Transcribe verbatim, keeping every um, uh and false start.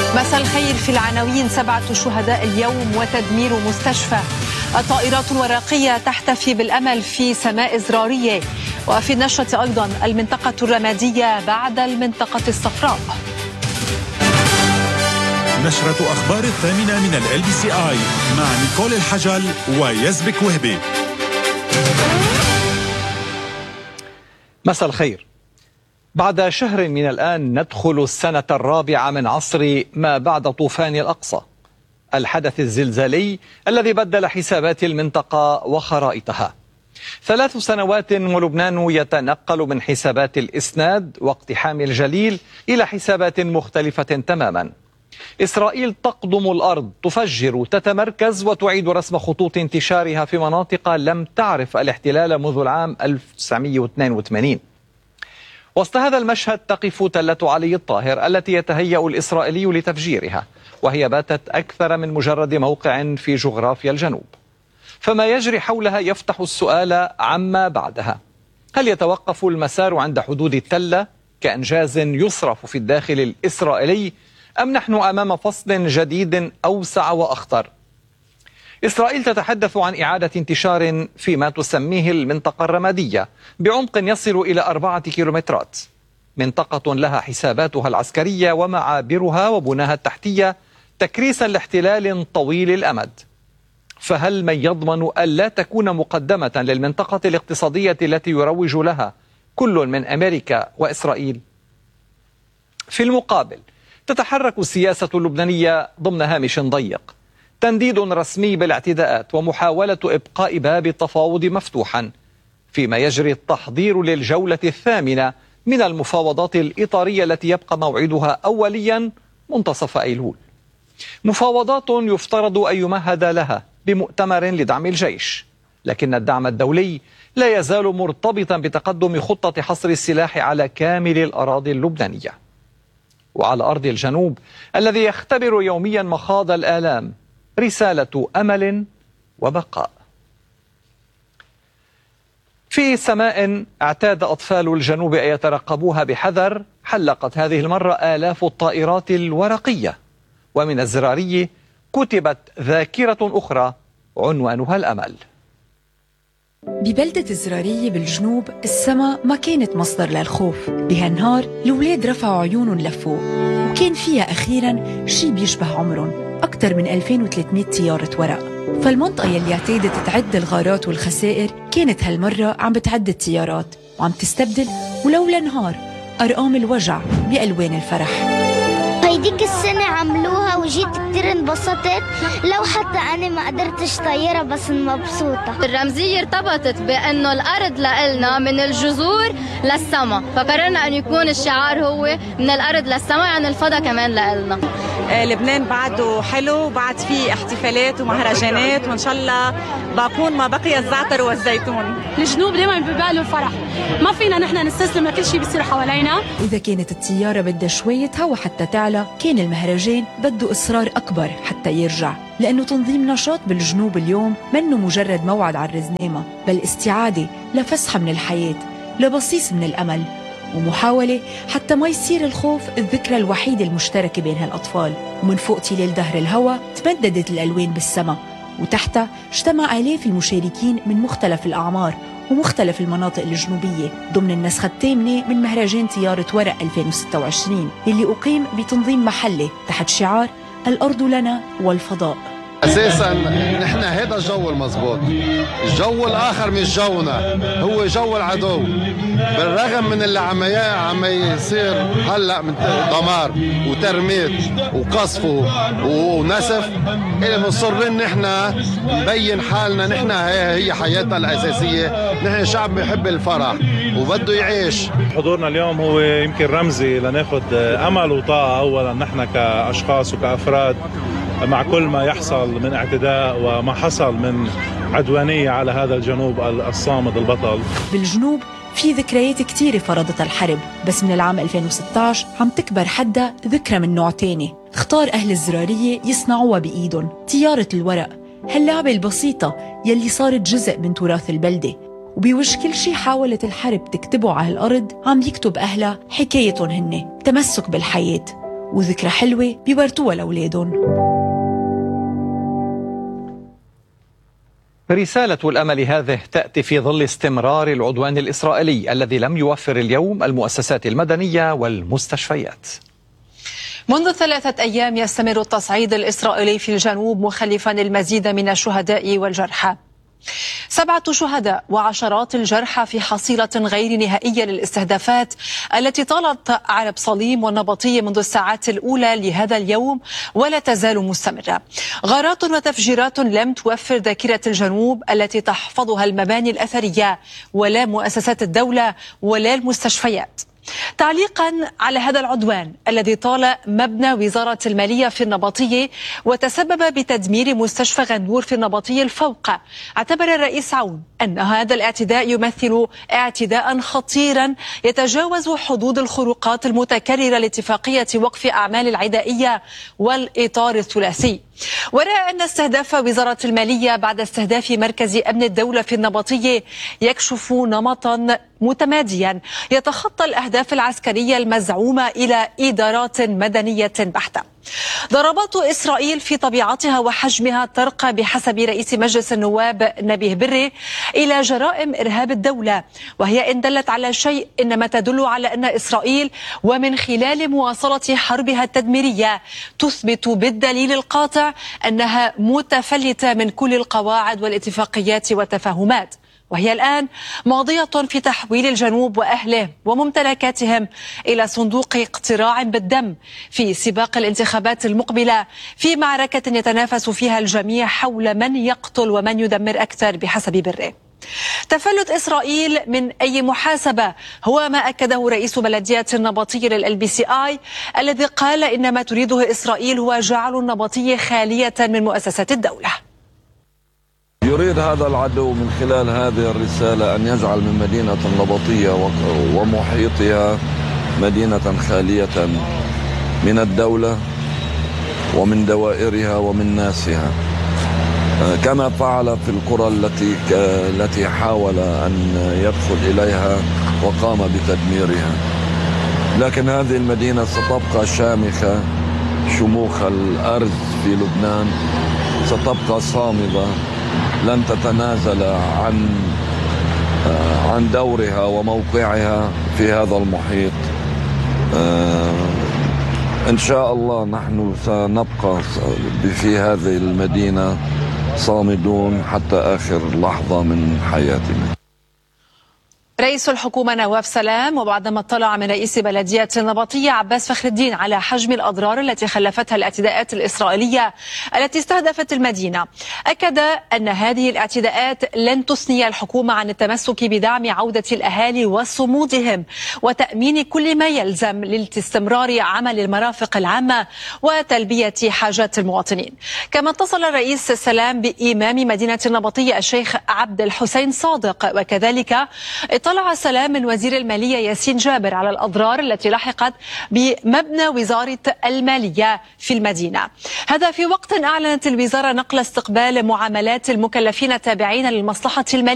مساء الخير. في العناوين: سبعة شهداء اليوم وتدمير مستشفى. الطائرات الورقية تحتفي بالأمل في سماء إزرارية. وفي النشرة أيضا المنطقة الرمادية بعد المنطقة الصفراء. نشرة أخبار الثامنة من ال بي سي آي مع نيكول الحجل ويزبك وهبي. مساء الخير. بعد شهر من الآن ندخل السنة الرابعة من عصر ما بعد طوفان الأقصى، الحدث الزلزالي الذي بدل حسابات المنطقة وخرائطها. ثلاث سنوات ولبنان يتنقل من حسابات الإسناد واقتحام الجليل إلى حسابات مختلفة تماما. إسرائيل تقضم الأرض، تفجر، تتمركز وتعيد رسم خطوط انتشارها في مناطق لم تعرف الاحتلال منذ العام ألف وتسعمئة واثنين وثمانين. وسط هذا المشهد تقف تلة علي الطاهر التي يتهيأ الإسرائيلي لتفجيرها، وهي باتت أكثر من مجرد موقع في جغرافيا الجنوب. فما يجري حولها يفتح السؤال عما بعدها. هل يتوقف المسار عند حدود التلة كإنجاز يصرف في الداخل الإسرائيلي، أم نحن أمام فصل جديد أوسع وأخطر؟ إسرائيل تتحدث عن إعادة انتشار فيما تسميه المنطقة الرمادية بعمق يصل إلى أربعة كيلومترات، منطقة لها حساباتها العسكرية ومعابرها وبناها التحتية تكريسا لاحتلال طويل الأمد. فهل من يضمن ألا تكون مقدمة للمنطقة الاقتصادية التي يروج لها كل من أمريكا وإسرائيل؟ في المقابل تتحرك السياسة اللبنانية ضمن هامش ضيق، تنديد رسمي بالاعتداءات ومحاولة إبقاء باب التفاوض مفتوحا، فيما يجري التحضير للجولة الثامنة من المفاوضات الإطارية التي يبقى موعدها أوليا منتصف أيلول. مفاوضات يفترض أن يمهد لها بمؤتمر لدعم الجيش، لكن الدعم الدولي لا يزال مرتبطا بتقدم خطة حصر السلاح على كامل الأراضي اللبنانية. وعلى أرض الجنوب الذي يختبر يوميا مخاض الآلام، رسالة أمل وبقاء. في سماء اعتاد أطفال الجنوب أن يترقبوها بحذر، حلقت هذه المرة آلاف الطائرات الورقية، ومن الزراري كتبت ذاكرة أخرى عنوانها الأمل. ببلدة الزرارية بالجنوب السما ما كانت مصدر للخوف. بهالنهار الأولاد رفعوا عيونهم لفوق، وكان فيها أخيراً شي بيشبه عمرهم، أكثر من ألفين وثلاثمئة طيارة ورق. فالمنطقة يلي اعتادت تعد الغارات والخسائر كانت هالمرة عم بتعد الطيارات، وعم تستبدل ولولا نهار أرقام الوجع بألوان الفرح. هيديك السنة عملوها وجيت كتير انبسطت، لو حتى أنا ما قدرتش طيارة بس مبسوطة. الرمزية ارتبطت بأنه الأرض لإلنا من الجذور للسما، فقررنا أن يكون الشعار هو من الأرض للسما، يعني الفضاء كمان لإلنا. آه لبنان بعده حلو، بعد فيه احتفالات ومهرجانات، وإن شاء الله باقون ما بقي الزعتر والزيتون. الجنوب دايما بباله الفرح، ما فينا نحن نستسلم لكل شيء بيصير حوالينا. إذا كانت الطيارة بدها شوية هوا حتى تعلى، كان المهرجان بده إصرار أكبر حتى يرجع، لأنه تنظيم نشاط بالجنوب اليوم منه مجرد موعد على الرزنامة، بل استعادة لفسحة من الحياة، لبصيص من الأمل، ومحاولة حتى ما يصير الخوف الذكرى الوحيدة المشتركة بين هالأطفال. ومن فوق تلال ظهر الهوا تمددت الألوان بالسما، وتحتها اجتمع آلاف المشاركين من مختلف الأعمار ومختلف المناطق الجنوبية ضمن النسخة الثامنة من مهرجان طيارة ورق ألفين وستة وعشرين اللي أقيم بتنظيم محلي تحت شعار الأرض لنا والفضاء. أساساً نحن هذا الجو المضبوط، الجو الآخر مش جونا، هو جو العدو. بالرغم من اللي عم عم يصير هلأ من دمار وترميت وقصف ونسف، اللي مصرين نحن نبين حالنا، نحن هي حياتنا الأساسية، نحن شعب بيحب الفرح وبده يعيش. حضورنا اليوم هو يمكن رمزي لناخد أمل وطاقة أولاً نحن كأشخاص وكأفراد مع كل ما يحصل من اعتداء وما حصل من عدوانية على هذا الجنوب الصامد البطل. بالجنوب في ذكريات كتيرة فرضتها الحرب، بس من العام ألفين وستة عشر عم تكبر حدها ذكرى من نوع تاني. اختار أهل الزرارية يصنعوها بإيدهم، طيارة الورق، هاللعبة البسيطة يلي صارت جزء من تراث البلدة. وبوجه كل شي حاولت الحرب تكتبه على الأرض، عم يكتب أهلها حكايتهم هن، تمسك بالحياة وذكرى حلوة بيورتوها لأولادهم. رسالة الأمل هذه تأتي في ظل استمرار العدوان الإسرائيلي الذي لم يوفر اليوم المؤسسات المدنية والمستشفيات. منذ ثلاثة أيام يستمر التصعيد الإسرائيلي في الجنوب مخلفا المزيد من الشهداء والجرحى. سبعة شهداء وعشرات الجرحى في حصيلة غير نهائية للاستهدافات التي طالت عرب صليم والنبطية منذ الساعات الأولى لهذا اليوم ولا تزال مستمرة. غارات وتفجيرات لم توفر ذاكرة الجنوب التي تحفظها المباني الأثرية ولا مؤسسات الدولة ولا المستشفيات. تعليقا على هذا العدوان الذي طال مبنى وزارة المالية في النبطية وتسبب بتدمير مستشفى غندور في النبطية الفوق، اعتبر الرئيس عون أن هذا الاعتداء يمثل اعتداء خطيرا يتجاوز حدود الخروقات المتكررة لاتفاقية وقف أعمال العدائية والإطار الثلاثي. ورأى أن استهداف وزارة المالية بعد استهداف مركز أمن الدولة في النبطية يكشف نمطا متماديا يتخطى الأهداف العسكرية المزعومة إلى إدارات مدنية بحتة. ضربات إسرائيل في طبيعتها وحجمها ترقى بحسب رئيس مجلس النواب نبيه بري إلى جرائم إرهاب الدولة، وهي إن دلت على شيء إنما تدل على أن إسرائيل ومن خلال مواصلة حربها التدميرية تثبت بالدليل القاطع أنها متفلتة من كل القواعد والاتفاقيات والتفاهمات، وهي الآن ماضية في تحويل الجنوب وأهله وممتلكاتهم إلى صندوق اقتراع بالدم في سباق الانتخابات المقبلة، في معركة يتنافس فيها الجميع حول من يقتل ومن يدمر أكثر بحسب بره. تفلت إسرائيل من أي محاسبة هو ما أكده رئيس بلدية النبطية للال بي سي آي الذي قال إن ما تريده إسرائيل هو جعل النبطية خالية من مؤسسات الدولة. يريد هذا العدو من خلال هذه الرسالة أن يجعل من مدينة النبطية ومحيطها مدينة خالية من الدولة ومن دوائرها ومن ناسها، كما فعل في القرى التي التي حاول أن يدخل إليها وقام بتدميرها. لكن هذه المدينة ستبقى شامخة شموخ الأرز في لبنان، ستبقى صامدة، لن تتنازل عن عن دورها وموقعها في هذا المحيط. إن شاء الله نحن سنبقى في هذه المدينة صامدون حتى آخر لحظة من حياتنا. رئيس الحكومة نواف سلام وبعدما اطلع من رئيس بلدية النبطية عباس فخر الدين على حجم الأضرار التي خلفتها الاعتداءات الإسرائيلية التي استهدفت المدينة، أكد أن هذه الاعتداءات لن تثني الحكومة عن التمسك بدعم عودة الأهالي وصمودهم وتأمين كل ما يلزم لاستمرار عمل المرافق العامة وتلبية حاجات المواطنين. كما اتصل الرئيس سلام بإمام مدينة النبطية الشيخ عبد الحسين صادق، وكذلك اطلع سلام من وزير المالية ياسين جابر على الأضرار التي لحقت بمبنى وزارة المالية في المدينة. هذا في وقت أعلنت الوزارة نقل استقبال معاملات المكلفين التابعين للمصلحة المالية